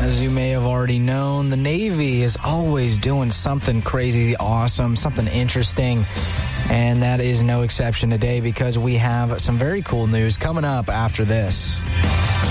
As you may have already known, the Navy is always doing something crazy, awesome, something interesting. And that is no exception today because we have some very cool news coming up after this.